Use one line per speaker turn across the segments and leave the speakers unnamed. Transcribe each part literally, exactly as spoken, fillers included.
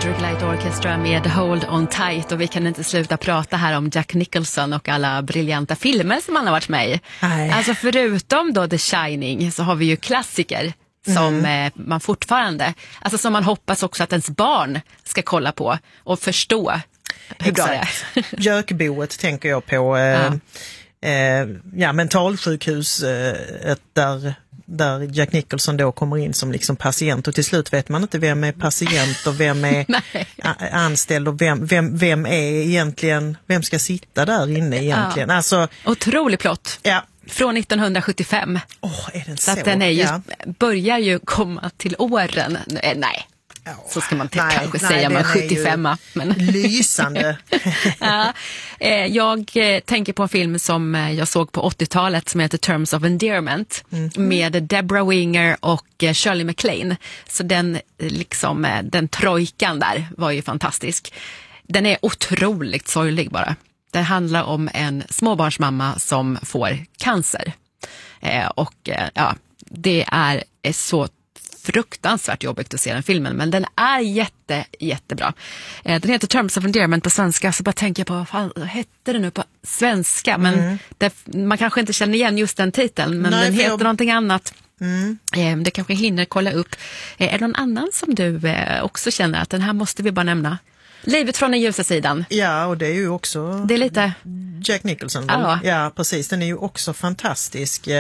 Electric Light Orchestra med Hold On Tight, och vi kan inte sluta prata här om Jack Nicholson och alla briljanta filmer som han har varit med i.
Nej.
Alltså förutom då The Shining så har vi ju klassiker som mm. eh, man fortfarande, alltså som man hoppas också att ens barn ska kolla på och förstå hur bra det är.
Jökboet tänker jag på. Eh,
ja.
Eh, ja, mentalsjukhus eh, där där Jack Nicholson då kommer in som liksom patient, och till slut vet man inte vem är patient och vem är a- anställd och vem, vem, vem är egentligen, vem ska sitta där inne egentligen.
Ja.
Alltså,
otrolig plott.
Ja.
Från nittonhundrasjuttiofem.
Åh, är den
så?
Så
att den är ju,
ja.
börjar ju komma till åren. Nej. Så ska man t-
nej,
kanske
nej,
säga, men sjuttiofem. Men...
lysande.
ja, eh, jag eh, tänker på en film som eh, jag såg på åttiotalet som heter Terms of Endearment mm. med Deborah Winger och eh, Shirley MacLaine. Så den, eh, liksom, eh, den trojkan där var ju fantastisk. Den är otroligt sorglig bara. Den handlar om en småbarnsmamma som får cancer. Eh, och eh, ja, det är, är så fruktansvärt jobbigt att se den filmen, men den är jätte, jättebra. Eh, den heter Terms of Endearment på svenska, så bara tänker jag på, vad fan hette det nu på svenska? Men mm. det, man kanske inte känner igen just den titeln, men Nej, den heter jag... någonting annat. Mm. Eh, det kanske hinner kolla upp. Eh, är det någon annan som du eh, också känner att den här måste vi bara nämna? Livet från den ljusa sidan.
Ja, och det är ju också
det är lite...
Jack Nicholson.
Ja.
ja, precis. Den är ju också fantastisk.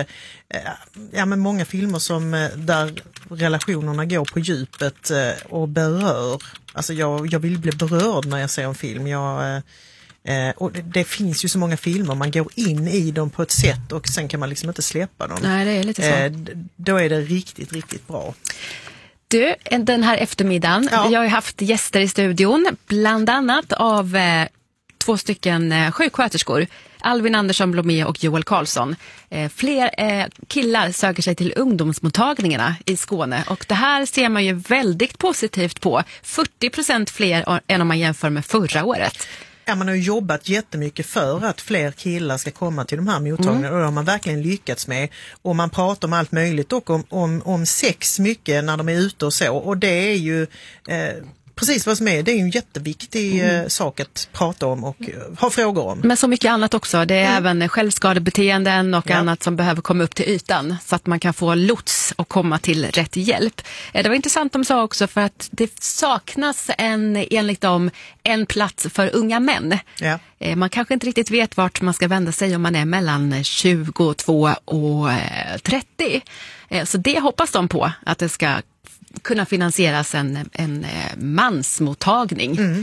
Ja, men många filmer som där relationerna går på djupet och berör. Alltså jag, jag vill bli berörd när jag ser en film. Jag, och det, det finns ju så många filmer, man går in i dem på ett sätt och sen kan man liksom inte släppa dem.
Nej, det är lite så.
Då är det riktigt, riktigt bra.
Du, den här eftermiddagen, ja. vi har ju haft gäster i studion, bland annat av eh, två stycken eh, sjuksköterskor, Alvin Andersson Blomé och Joel Karlsson. Eh, fler eh, killar söker sig till ungdomsmottagningarna i Skåne, och det här ser man ju väldigt positivt på. fyrtio procent fler än om man jämför med förra året.
Ja, man har ju jobbat jättemycket för att fler killar ska komma till de här mottagningarna mm. och det har man verkligen lyckats med. Och man pratar om allt möjligt och om, om, om sex mycket när de är ute och så. Och det är ju eh, precis vad som är. Det är ju en jätteviktig mm. eh, sak att prata om och eh, ha frågor om.
Men så mycket annat också. Det är mm. även självskadebeteenden och
ja.
annat som behöver komma upp till ytan så att man kan få lots och komma till rätt hjälp. Eh, det var intressant de sa också, för att det saknas en, enligt dem, en plats för unga män.
Ja.
Eh, man kanske inte riktigt vet vart man ska vända sig om man är mellan tjugotvå och trettio. Eh, så det hoppas de på, att det ska kunna finansieras en, en mansmottagning mm.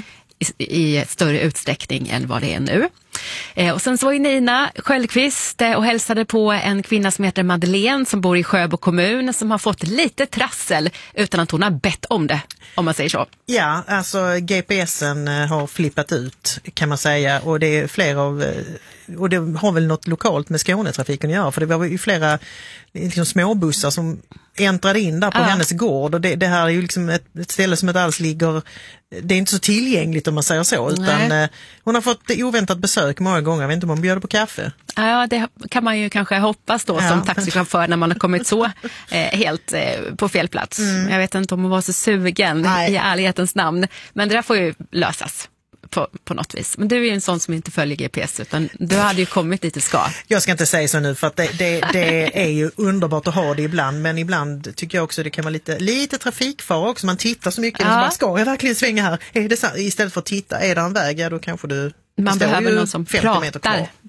i, i större utsträckning än vad det är nu. Eh, och sen så var ju Nina Sköldqvist eh, och hälsade på en kvinna som heter Madeleine som bor i Sjöbo kommun, som har fått lite trassel utan att hon har bett om det, om man säger så.
Ja, alltså G P S:en eh, har flippat ut, kan man säga, och det är flera av, eh, och det har väl något lokalt med Skånetrafiken att göra, för det var ju flera liksom, småbussar som äntrade in där på ja. hennes gård, och det, det här är ju liksom ett, ett ställe som inte alls ligger, det är inte så tillgängligt om man säger så, utan eh, hon har fått oväntat besök många gånger. Jag vet inte om hon bjöd på kaffe.
Ja, det kan man ju kanske hoppas då ja. som taxichaufför när man har kommit så eh, helt eh, på fel plats. Mm. Jag vet inte om hon var så sugen Nej. i ärlighetens namn, men det där får ju lösas. På, på något vis. Men du är ju en sån som inte följer G P S, utan du hade ju kommit dit du ska. Jag
ska inte säga så nu, för att det, det, det är ju underbart att ha det ibland, men ibland tycker jag också det kan vara lite, lite trafikfara också. Man tittar så mycket, ja. så man ska jag verkligen svänga här? Är det så, istället för att titta, är det en väg, ja då kanske du
man behöver någon som pratar